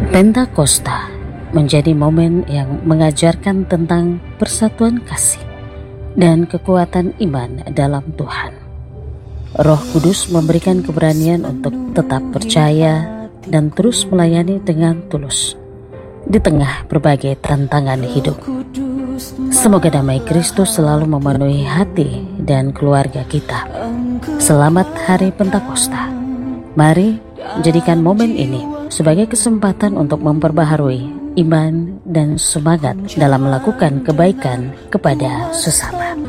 Pentakosta menjadi momen yang mengajarkan tentang persatuan kasih dan kekuatan iman dalam Tuhan. Roh Kudus memberikan keberanian untuk tetap percaya dan terus melayani dengan tulus di tengah berbagai tantangan hidup. Semoga damai Kristus selalu memenuhi hati dan keluarga kita. Selamat Hari Pentakosta. Mari jadikan momen ini sebagai kesempatan untuk memperbaharui iman dan semangat dalam melakukan kebaikan kepada sesama.